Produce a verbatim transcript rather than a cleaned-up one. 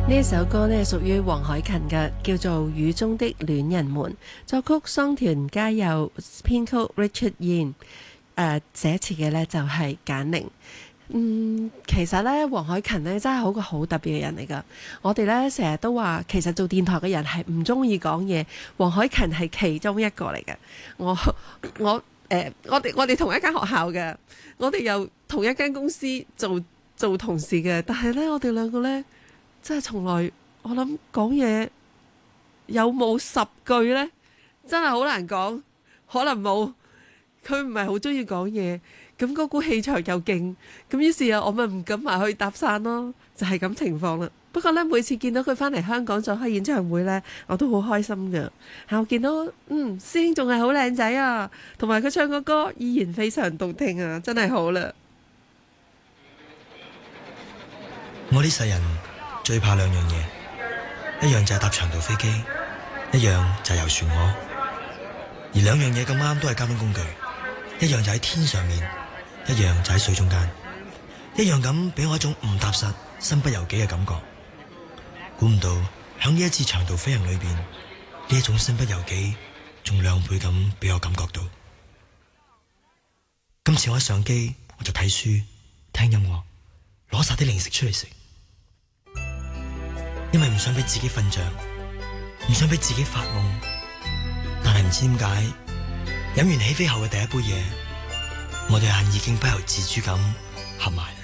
呢一首歌呢，屬於黃凱芹嘅，叫做《雨中的戀人們》，作曲桑田佳佑，編曲 Richard Yin，誒寫詞嘅呢就係簡寧。嗯，其實呢，黃凱芹呢真係好個好特別嘅人嚟㗎。我哋呢成日都話，其實做電台嘅人係唔中意講嘢，黃凱芹係其中一個嚟嘅。我我誒、呃，我哋我哋同一間學校嘅，我哋又同一間公司做做同事嘅，但係呢，我哋兩個呢。真係從來，我諗講嘢有冇十句呢？真係好難講，可能冇。佢唔係好中意講嘢，咁嗰股氣場又勁，咁於是啊，我咪唔敢埋去搭訕咯，就係咁情況啦。不過呢，每次見到佢返嚟香港再開演唱會呢，我都好開心㗎。我見到嗯師兄仲係好靚仔啊，同埋佢唱個歌依然非常動聽啊，真係好啦。 我呢世人最怕兩樣嘢，一樣就係搭長途飛機，一樣就係遊船河。而兩樣嘢咁啱都係交通工具，一樣就喺天上面，一樣就喺水中間，一樣咁俾我一種唔踏實、身不由己嘅感覺。估唔到響呢一次長途飛行裏邊，呢一種身不由己仲兩倍咁俾我感覺到。今次我一上機，我就睇書、聽音樂，攞晒啲零食出嚟食。因為唔想俾自己瞓着，唔想俾自己發夢，但係唔知點解，飲完起飛後嘅第一杯嘢，我對眼已經不由自主咁合埋。